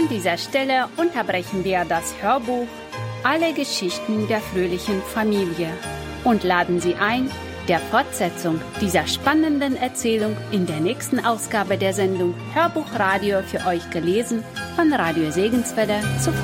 dieser Stelle unterbrechen wir das Hörbuch Alle Geschichten der fröhlichen Familie und laden Sie ein, der Fortsetzung dieser spannenden Erzählung in der nächsten Ausgabe der Sendung Hörbuchradio für euch gelesen von Radio Segenswelle zu